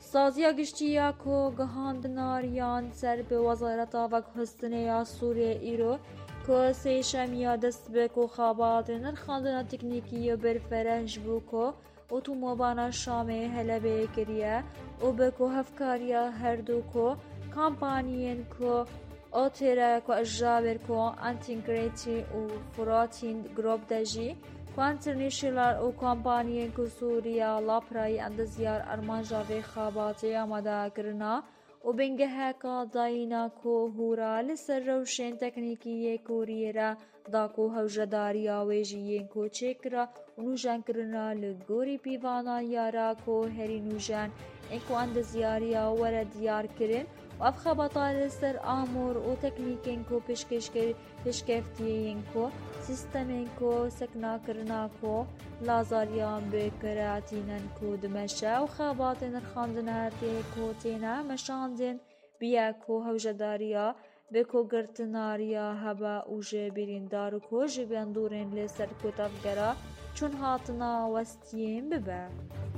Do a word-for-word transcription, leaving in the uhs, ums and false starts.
سازیا گشتیا کو گهاندناریان سر به وزارت آوک هستنیا سوریه ایرو کو سیشمیا دست به کو خوابات نرخاندنا تکنیکی برفرنج بو کو اتومبانا شامه هلبه کریه و به کو هفکاریا هر دو کو کامپانیین کو اوتیرا کو اجابر کو انتینگریتی و فراتین گروب دجی کو انترنیشنال و کامپانیین کو سوریا لاپرای اندزیار ارمانجا و خواباتی آماده کرنا و بنگه هکا داینا کو هورا لسر روشن تکنیکی کوریرا دا کو هوجداریا ویجیین کو چکرا و نوجان کرنا لگوری پیوانا یارا کو هری نوجان انکو اندزیاریا ورا دیار کرن و افخابطار لسر آمور و تکنیکین کو پشکشکر پشکفتیین کو سیستمین کو سکنا کرنا کو لازاریان بکراتینن کو دمشا و خواباتن رخاندناتی کو تینا مشاندن بیا کو هوجداریا بکو گرتناریا هبا اوجه بیریندار کو جبیان دورین لسر کو تفگرا چون هاتنا وستیم ببه